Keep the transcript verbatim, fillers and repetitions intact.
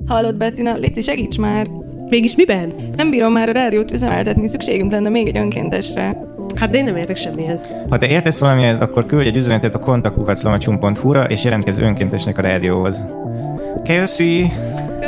Hallod, Bettina, légy segíts már! Mégis miben? Nem bírom már a rádiót üzemeltetni, szükségünk lenne még egy önkéntesre. Hát de én nem értek semmihez. Ha te értesz valamihez, akkor küldj egy üzenetet a kontaktkukac lamacsum pont hu-ra és jelentkezz önkéntesnek a rádióhoz. Kelsey!